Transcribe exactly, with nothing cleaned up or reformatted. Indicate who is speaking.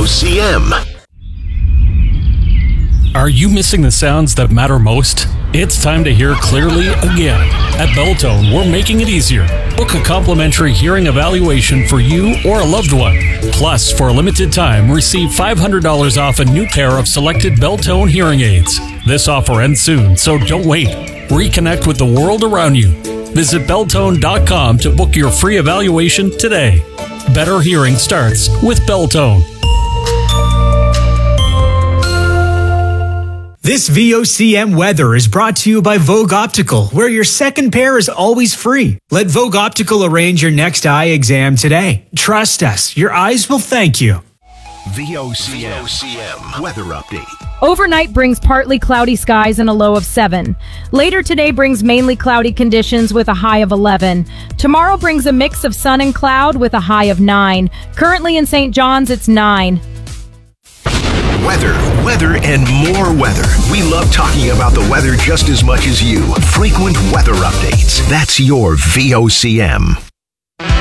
Speaker 1: C M.
Speaker 2: Are you missing the sounds that matter most? It's time to hear clearly again. At Belltone, we're making it easier. Book a complimentary hearing evaluation for you or a loved one. Plus, for a limited time, receive five hundred dollars off a new pair of selected Belltone hearing aids. This offer ends soon, so don't wait. Reconnect with the world around you. Visit Belltone dot com to book your free evaluation today. Better hearing starts with Belltone.
Speaker 3: This V O C M weather is brought to you by Vogue Optical, where your second pair is always free. Let Vogue Optical arrange your next eye exam today. Trust us, your eyes will thank you.
Speaker 1: V O C M weather update.
Speaker 4: Overnight brings partly cloudy skies and a low of seven. Later today brings mainly cloudy conditions with a high of eleven. Tomorrow brings a mix of sun and cloud with a high of nine. Currently in Saint John's, it's nine.
Speaker 1: Weather, weather, and more weather. We love talking about the weather just as much as you. Frequent weather updates. That's your V O C M.